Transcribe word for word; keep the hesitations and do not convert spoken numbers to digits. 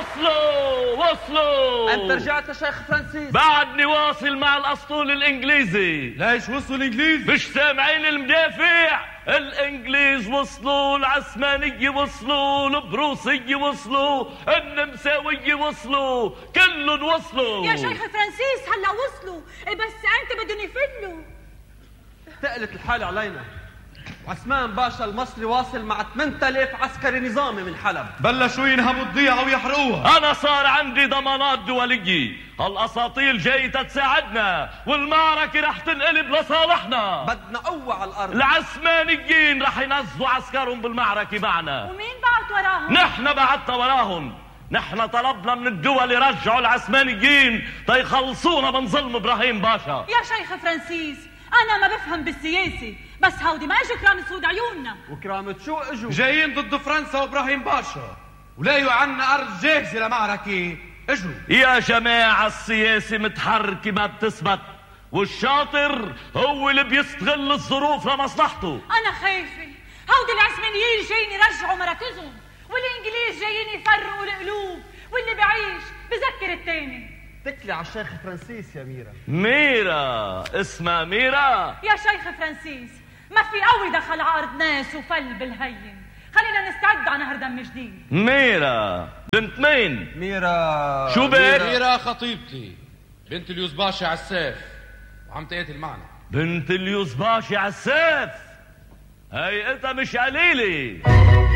وصلوا وصلوا. انت رجعت يا شيخ فرانسيس؟ بعدني واصل مع الاسطول الانجليزي. ليش وصلوا الانجليز؟ مش سامعين المدافع؟ الانجليز وصلوا، العثمانية وصلوا، البروسية وصلوا، النمساوية وصلوا، كلهم وصلوا. يا شيخ فرانسيس هلا وصلوا، بس انت بدهم يفلوا. تقلت الحال علينا. عثمان باشا المصري واصل مع ثمانية آلاف عسكري نظامي من حلب. بلشوا ينهبوا الضيعة ويحرقوها. أنا صار عندي ضمانات دولية، هالأساطيل جاي تساعدنا والمعركة رح تنقلب لصالحنا. بدنا قوة على الأرض. العثمانيين رح ينزلوا عسكرهم بالمعركة معنا. ومين بعت وراهم؟ نحن بعتنا وراهم. نحن طلبنا من الدول يرجعوا العثمانيين تيخلصونا من ظلم إبراهيم باشا. يا شيخ فرانسيس أنا ما بفهم بالسياسة، بس هودي ما اجوا كرامة سود عيوننا. وكرامة شو اجوا؟ جايين ضد فرنسا وابراهيم باشا ولاقوا عنا ارض جاهزة لمعركة اجوا. يا جماعة السياسة متحركة ما بتثبت، والشاطر هو اللي بيستغل الظروف لمصلحته. أنا خايفة هودي العثمانيين جايين يرجعوا مراكزهم، والإنجليز جايين يفرقوا القلوب، واللي بعيش بذكر التاني. تكلي على الشيخ فرانسيس يا ميرا. ميرا؟ اسمها ميرا؟ يا شيخ فرانسيس ما في قوي دخل على أرض ناس وفل بالهين، خلينا نستعد على نهر دم جديد. ميرا بنت مين؟ ميرا شو بك؟ ميرا خطيبتي بنت اليوزباشي عساف وعم تقاتل معنا. بنت اليوزباشي عساف؟ هي انت مش قليلة.